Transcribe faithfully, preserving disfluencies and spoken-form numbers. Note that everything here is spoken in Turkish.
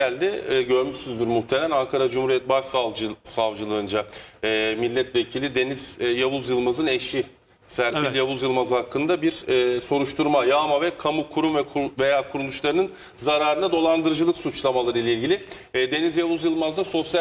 geldi. E, görmüşsünüzdür muhtemelen Ankara Cumhuriyet Başsavcılığınca e, milletvekili Deniz e, Yavuz Yılmaz'ın eşi Serpil Evet. Yavuz Yılmaz hakkında bir e, soruşturma, yağma ve kamu kurum ve kur, veya kuruluşlarının zararına dolandırıcılık suçlamaları ile ilgili. E, Deniz Yavuz Yılmaz da sosyal